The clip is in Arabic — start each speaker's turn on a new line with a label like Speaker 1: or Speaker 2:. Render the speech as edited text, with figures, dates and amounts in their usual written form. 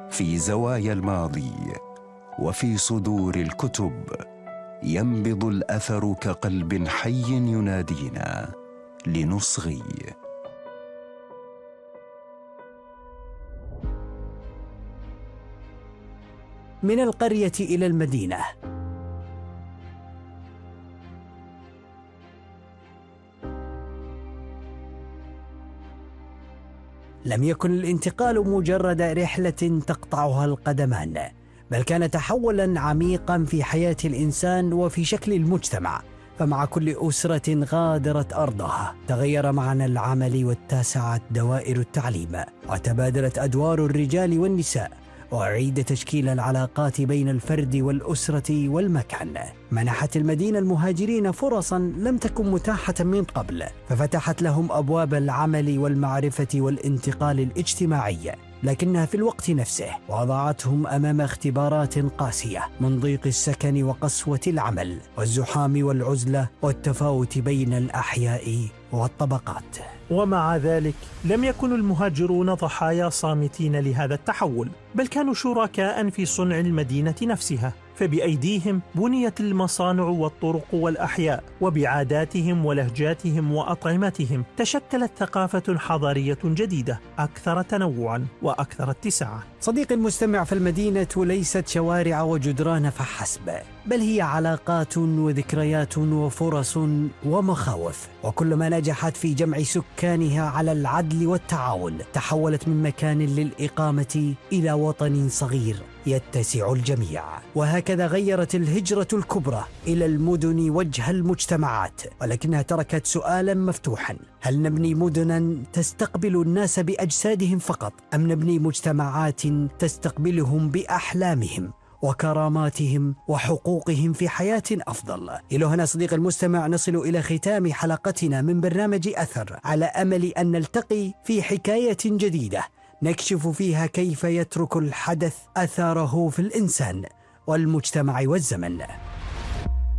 Speaker 1: في زوايا الماضي وفي صدور الكتب ينبض الأثر كقلب حي ينادينا لنصغي.
Speaker 2: من القرية إلى المدينة. لم يكن الانتقال مجرد رحلة تقطعها القدمان، بل كان تحولا عميقا في حياة الإنسان وفي شكل المجتمع. فمع كل أسرة غادرت أرضها تغير معنى العمل واتسعت دوائر التعليم وتبادلت أدوار الرجال والنساء، وأعيد تشكيل العلاقات بين الفرد والأسرة والمكان. منحت المدينة المهاجرين فرصا لم تكن متاحة من قبل، ففتحت لهم أبواب العمل والمعرفة والانتقال الاجتماعي، لكنها في الوقت نفسه وضعتهم أمام اختبارات قاسية من ضيق السكن وقسوة العمل والزحام والعزلة والتفاوت بين الأحياء والطبقات.
Speaker 3: ومع ذلك لم يكن المهاجرون ضحايا صامتين لهذا التحول، بل كانوا شركاء في صنع المدينة نفسها، فبأيديهم بنيت المصانع والطرق والأحياء، وبعاداتهم ولهجاتهم وأطعمتهم تشكلت ثقافة حضارية جديدة أكثر تنوعا وأكثر اتساعا.
Speaker 2: صديقي المستمع، فالمدينة ليست شوارع وجدران فحسب، بل هي علاقات وذكريات وفرص ومخاوف، وكلما نجحت في جمع سكانها على العدل والتعاون تحولت من مكان للإقامة إلى وطن صغير يتسع الجميع. وهكذا غيرت الهجرة الكبرى إلى المدن وجه المجتمعات، ولكنها تركت سؤالا مفتوحا: هل نبني مدنا تستقبل الناس بأجسادهم فقط، أم نبني مجتمعات تستقبلهم بأحلامهم وكراماتهم وحقوقهم في حياة أفضل؟ إلى هنا صديق المستمع نصل إلى ختام حلقتنا من برنامج أثر، على أمل أن نلتقي في حكاية جديدة نكشف فيها كيف يترك الحدث أثره في الإنسان والمجتمع والزمن.